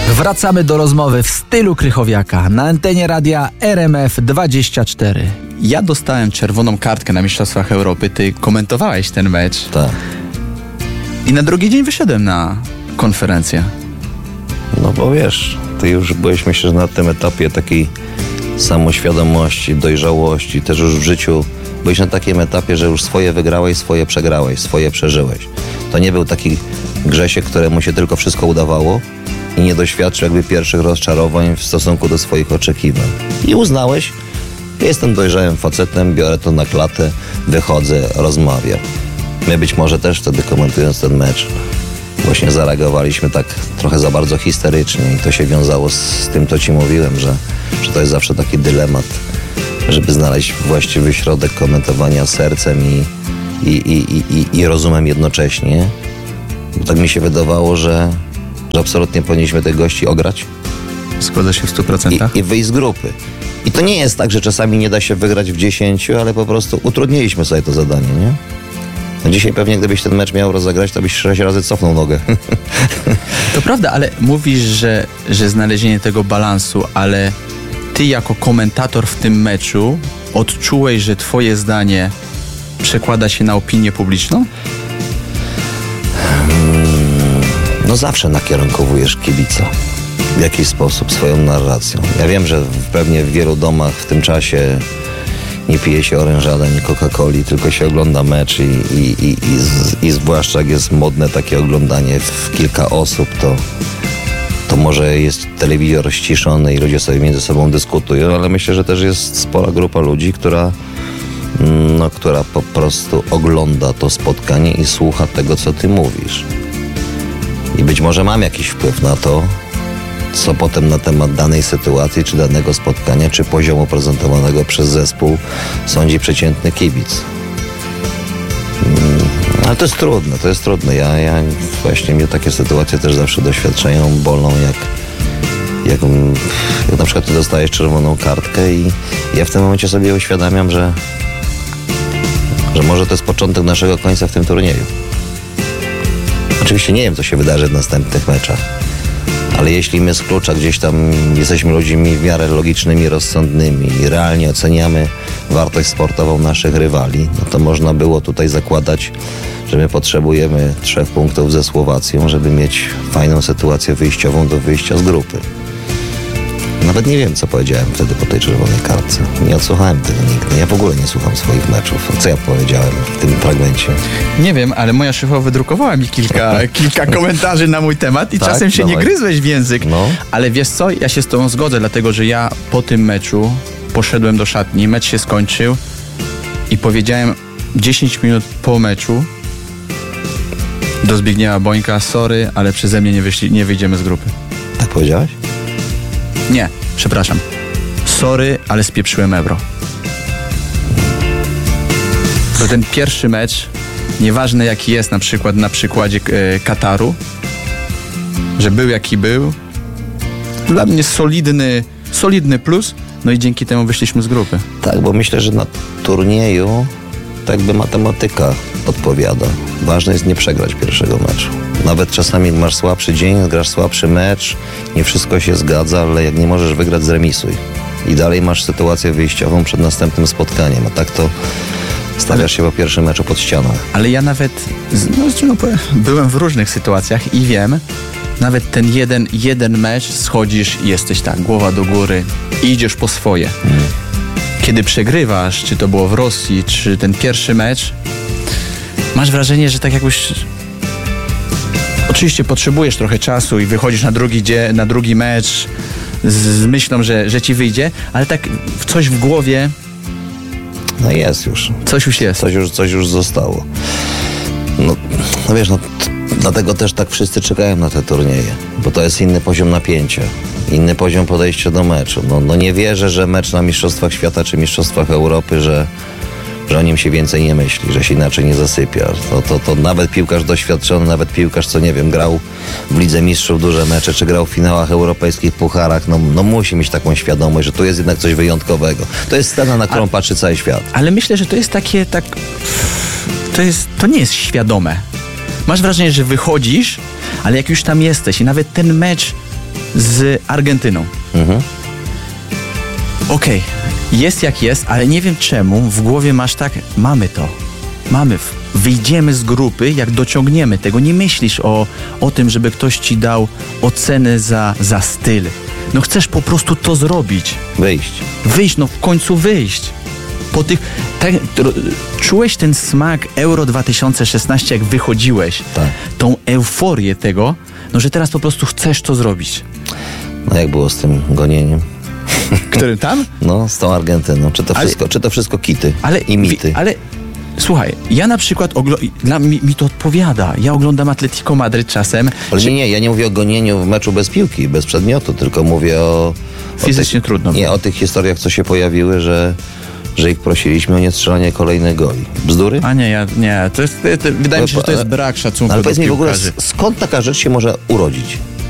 Wracamy do rozmowy w stylu Krychowiaka na antenie radia RMF24. Ja dostałem czerwoną kartkę na Mistrzostwach Europy. Ty komentowałeś ten mecz. Tak. I na drugi dzień wyszedłem na konferencję. No bo wiesz, ty już byłeś, myślę, że na tym etapie takiej samoświadomości, dojrzałości, też już w życiu byłeś na takim etapie, że już swoje wygrałeś, swoje przegrałeś, swoje przeżyłeś. To nie był taki Grzesiek, któremu się tylko wszystko udawało i nie doświadczył jakby pierwszych rozczarowań w stosunku do swoich oczekiwań. I uznałeś, jestem dojrzałym facetem, biorę to na klatę, wychodzę, rozmawiam. My być może też wtedy, komentując ten mecz, właśnie zareagowaliśmy tak trochę za bardzo histerycznie i to się wiązało z tym, co ci mówiłem, że to jest zawsze taki dylemat, żeby znaleźć właściwy środek komentowania sercem i rozumem jednocześnie. Bo tak mi się wydawało, że absolutnie powinniśmy tych gości ograć. Zgodzę się w 100%. I wyjść z grupy. I to nie jest tak, że czasami nie da się wygrać w 10, ale po prostu utrudniliśmy sobie to zadanie, nie? No dzisiaj pewnie, gdybyś ten mecz miał rozegrać, to byś 6 razy cofnął nogę. To prawda, ale mówisz, że znalezienie tego balansu, ale ty jako komentator w tym meczu odczułeś, że twoje zdanie przekłada się na opinię publiczną? No zawsze nakierunkowujesz kibica w jakiś sposób swoją narracją. Ja wiem, że pewnie w wielu domach w tym czasie nie pije się orężada, ani Coca-Coli, tylko się ogląda mecz i zwłaszcza jak jest modne takie oglądanie w kilka osób, to może jest telewizor ściszony i ludzie sobie między sobą dyskutują, ale myślę, że też jest spora grupa ludzi, która po prostu ogląda to spotkanie i słucha tego, co ty mówisz. I być może mam jakiś wpływ na to, co potem na temat danej sytuacji, czy danego spotkania, czy poziomu prezentowanego przez zespół sądzi przeciętny kibic. Ale to jest trudne. Ja właśnie mnie takie sytuacje też zawsze doświadczają, bolą, jak na przykład ty dostajesz czerwoną kartkę i ja w tym momencie sobie uświadamiam, że może to jest początek naszego końca w tym turnieju. Oczywiście nie wiem, co się wydarzy w następnych meczach, ale jeśli my z klucza gdzieś tam jesteśmy ludźmi w miarę logicznymi, rozsądnymi i realnie oceniamy wartość sportową naszych rywali, no to można było tutaj zakładać, że my potrzebujemy 3 punktów ze Słowacją, żeby mieć fajną sytuację wyjściową do wyjścia z grupy. Nawet nie wiem, co powiedziałem wtedy po tej czerwonej kartce. Nie odsłuchałem tego nigdy. Ja w ogóle nie słucham swoich meczów. Co ja powiedziałem w tym fragmencie? Nie wiem, ale moja szefowa wydrukowała mi kilka komentarzy na mój temat i tak, czasem się nie gryzłeś w język. No. Ale wiesz co, ja się z tobą zgodzę, dlatego że ja po tym meczu poszedłem do szatni, mecz się skończył i powiedziałem 10 minut po meczu do Zbigniewa Bońka: sorry, ale przeze mnie nie wyjdziemy z grupy. Tak powiedziałeś? Nie, przepraszam. Sorry, ale spieprzyłem Euro. To ten pierwszy mecz, nieważne jaki jest na przykład na przykładzie Kataru, że był jaki był, dla mnie solidny plus, no i dzięki temu wyszliśmy z grupy. Tak, bo myślę, że na turnieju tak by matematyka odpowiada. Ważne jest nie przegrać pierwszego meczu. Nawet czasami masz słabszy dzień, grasz słabszy mecz, nie wszystko się zgadza, ale jak nie możesz wygrać, zremisuj. I dalej masz sytuację wyjściową przed następnym spotkaniem, a tak to stawiasz się po pierwszym meczu pod ścianą. Ale ja nawet byłem w różnych sytuacjach i wiem, nawet ten jeden mecz schodzisz i jesteś tak, głowa do góry i idziesz po swoje. Kiedy przegrywasz, czy to było w Rosji, czy ten pierwszy mecz, masz wrażenie, że tak jakbyś... Oczywiście potrzebujesz trochę czasu i wychodzisz na drugi mecz z myślą, że ci wyjdzie, ale tak coś w głowie... No jest już. Coś już jest. Coś już zostało. No wiesz, dlatego też tak wszyscy czekają na te turnieje, bo to jest inny poziom napięcia, inny poziom podejścia do meczu. No nie wierzę, że mecz na Mistrzostwach Świata czy Mistrzostwach Europy, że o nim się więcej nie myśli, że się inaczej nie zasypia. To nawet piłkarz doświadczony, nawet piłkarz, co nie wiem, grał w Lidze Mistrzów duże mecze, czy grał w finałach europejskich, pucharach, no musi mieć taką świadomość, że tu jest jednak coś wyjątkowego. To jest scena, na którą patrzy cały świat. Ale myślę, że to jest takie, to nie jest świadome. Masz wrażenie, że wychodzisz, ale jak już tam jesteś i nawet ten mecz z Argentyną. Okej, jest jak jest, ale nie wiem czemu w głowie masz tak, mamy to. Wyjdziemy z grupy, jak dociągniemy tego. Nie myślisz o tym, żeby ktoś ci dał ocenę za styl. No chcesz po prostu to zrobić. Wyjść, no w końcu wyjść. Czułeś ten smak Euro 2016, jak wychodziłeś. Tak. Tą euforię tego, no że teraz po prostu chcesz to zrobić. No jak było z tym gonieniem? Którym tam? No, z tą Argentyną. Czy to wszystko kity i mity? Ale słuchaj, ja na przykład mi to odpowiada. Ja oglądam Atletico Madryt czasem. Ale nie, ja nie mówię o gonieniu w meczu bez piłki, bez przedmiotu, tylko mówię o... Fizycznie trudno. Nie, o tych historiach, co się pojawiły, że ich prosiliśmy o niestrzelanie kolejnych goli. Bzdury? A nie, wydaje mi się, że to jest brak szacunku. Ale powiedz mi w ogóle, skąd taka rzecz się może urodzić?